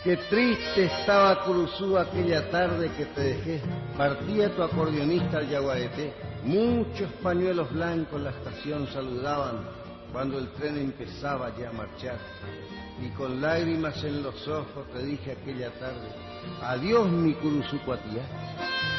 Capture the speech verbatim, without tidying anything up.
Qué triste estaba Curuzú aquella tarde que te dejé. Partía tu acordeonista al Yaguareté. Muchos pañuelos blancos la estación saludaban cuando el tren empezaba ya a marchar. Y con lágrimas en los ojos te dije aquella tarde: adiós, mi Curuzú Cuatiá.